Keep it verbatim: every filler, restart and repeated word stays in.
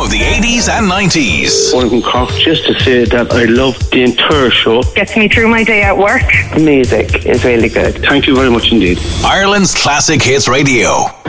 of the eighties and nineties. One from Cork, just to say that I love the entire show. Gets me through my day at work. The music is really good. Thank you very much indeed. Ireland's Classic Hits Radio.